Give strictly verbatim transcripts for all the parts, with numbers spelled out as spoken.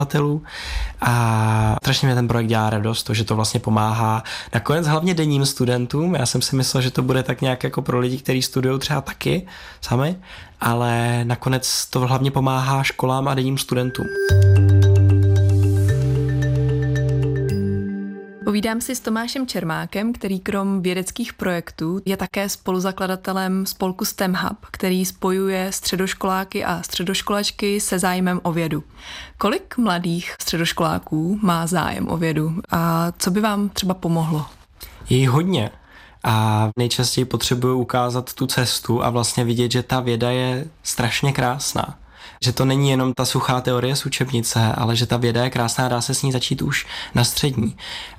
uživatelů a strašně mě ten projekt dělá radost, to, že to vlastně pomáhá nakonec hlavně denním studentům. Já jsem si myslel, že to bude tak nějak jako pro lidi, kteří studují třeba taky sami, ale nakonec to hlavně pomáhá školám a denním studentům. Povídám si s Tomášem Čermákem, který krom vědeckých projektů je také spoluzakladatelem spolku STEM Hub, který spojuje středoškoláky a středoškolačky se zájmem o vědu. Kolik mladých středoškoláků má zájem o vědu a co by vám třeba pomohlo? Je jich hodně a nejčastěji potřebuju ukázat tu cestu a vlastně vidět, že ta věda je strašně krásná. Že to není jenom ta suchá teorie z učebnice, ale že ta věda je krásná a dá se s ní začít už na střední.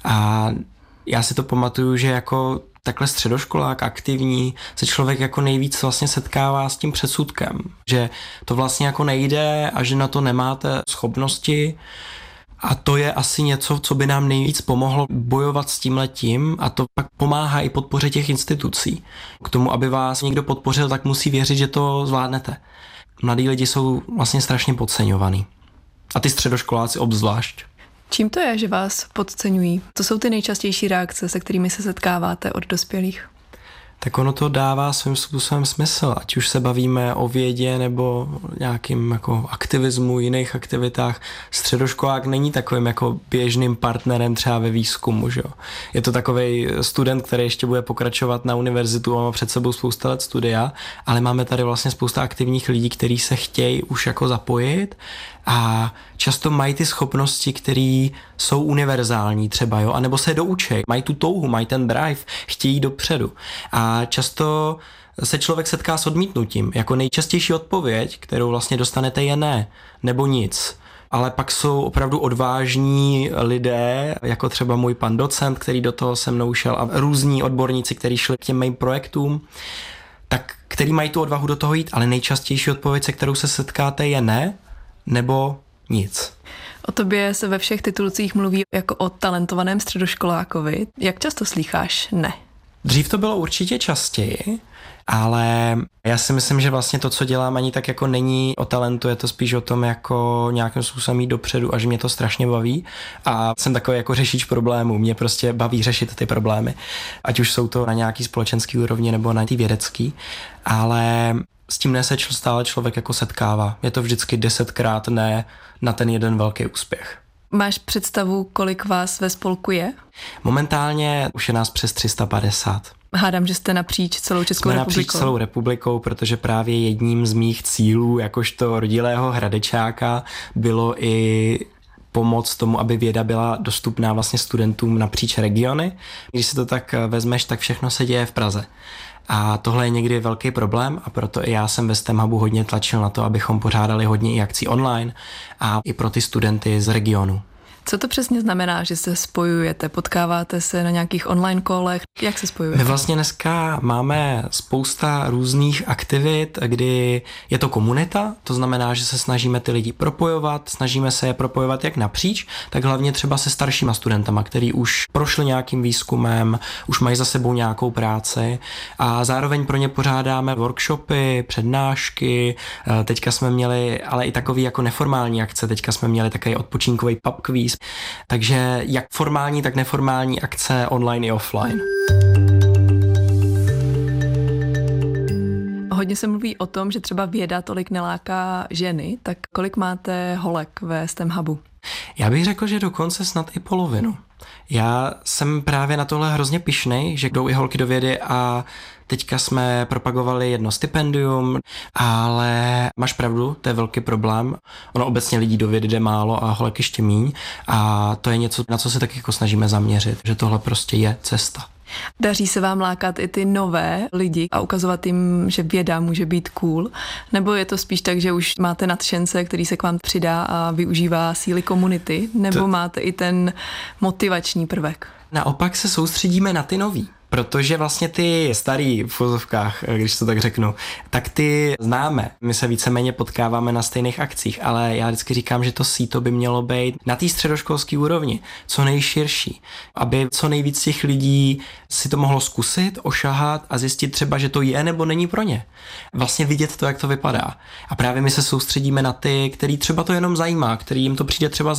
A já si to pamatuju, že jako takhle středoškolák aktivní se člověk jako nejvíc vlastně setkává s tím předsudkem, že to vlastně jako nejde a že na to nemáte schopnosti. A to je asi něco, co by nám nejvíc pomohlo bojovat s tímhletím a to pak pomáhá i podpoře těch institucí. K tomu, aby vás někdo podpořil, tak musí věřit, že to zvládnete. Mladí lidi jsou vlastně strašně podceňovaný. A ty středoškoláci obzvlášť. Čím to je, že vás podceňují? To jsou ty nejčastější reakce, se kterými se setkáváte od dospělých? Tak ono to dává svým způsobem smysl, ať už se bavíme o vědě nebo nějakým jako aktivismu, jiných aktivitách. Středoškolák není takovým jako běžným partnerem třeba ve výzkumu, že jo. Je to takovej student, který ještě bude pokračovat na univerzitu a má před sebou spousta let studia, ale máme tady vlastně spousta aktivních lidí, kteří se chtějí už jako zapojit a často mají ty schopnosti, které jsou univerzální třeba, jo, anebo se doučej, mají tu touhu, mají ten drive, chtějí dopředu. A často se člověk setká s odmítnutím. Jako nejčastější odpověď, kterou vlastně dostanete, je ne, nebo nic. Ale pak jsou opravdu odvážní lidé, jako třeba můj pan docent, který do toho se mnou šel a různí odborníci, kteří šli k těm mým projektům, tak který mají tu odvahu do toho jít, ale nejčastější odpověď, se kterou se setkáte, je ne, nebo nic. O tobě se ve všech titulcích mluví jako o talentovaném středoškolákovi. Jak často slýcháš ne? Dřív to bylo určitě častěji, ale já si myslím, že vlastně to, co dělám, ani tak jako není o talentu, je to spíš o tom jako nějakým způsobem jít dopředu a že mě to strašně baví a jsem takový jako řešič problémů, mě prostě baví řešit ty problémy, ať už jsou to na nějaký společenský úrovni nebo na ty vědecký, ale s tím ne se stále člověk jako setkává. Je to vždycky desetkrát ne na ten jeden velký úspěch. Máš představu, kolik vás ve spolku je? Momentálně už je nás přes tři sta padesát. Hádám, že jste napříč celou Českou Jsme republikou. napříč celou republikou, protože právě jedním z mých cílů, jakožto rodilého hradečáka, bylo i pomoc tomu, aby věda byla dostupná vlastně studentům napříč regiony. Když si to tak vezmeš, tak všechno se děje v Praze. A tohle je někdy velký problém a proto i já jsem ve STEM Hubu hodně tlačil na to, abychom pořádali hodně i akcí online a i pro ty studenty z regionu. Co to přesně znamená, že se spojujete? Potkáváte se na nějakých online kolech? Jak se spojujete? My vlastně dneska máme spousta různých aktivit, kdy je to komunita, to znamená, že se snažíme ty lidi propojovat, snažíme se je propojovat jak napříč, tak hlavně třeba se staršíma studentama, který už prošli nějakým výzkumem, už mají za sebou nějakou práci a zároveň pro ně pořádáme workshopy, přednášky, teďka jsme měli ale i takový jako neformální akce, teďka jsme měli takový odpočinkový pub quiz. Takže jak formální, tak neformální akce online i offline. Hodně se mluví o tom, že třeba věda tolik neláká ženy, tak kolik máte holek ve STEM Hubu? Já bych řekl, že dokonce snad i polovinu. Já jsem právě na tohle hrozně pyšnej, že jdou i holky do vědy a teďka jsme propagovali jedno stipendium, ale máš pravdu, to je velký problém. Ono obecně lidí do vědy jde málo a holek ještě míň a to je něco, na co se taky jako snažíme zaměřit, že tohle prostě je cesta. Daří se vám lákat i ty nové lidi a ukazovat jim, že věda může být cool? Nebo je to spíš tak, že už máte nadšence, který se k vám přidá a využívá síly komunity? Nebo to... máte i ten motivační prvek? Naopak se soustředíme na ty nový. Protože vlastně ty starý v vozovkách, když to tak řeknu, tak ty známe. My se víceméně potkáváme na stejných akcích, ale já vždycky říkám, že to síto by mělo být na té středoškolské úrovni, co nejširší, aby co nejvíc těch lidí si to mohlo zkusit, ošahat a zjistit třeba, že to je nebo není pro ně. Vlastně vidět to, jak to vypadá. A právě my se soustředíme na ty, který třeba to jenom zajímá, který jim to přijde třeba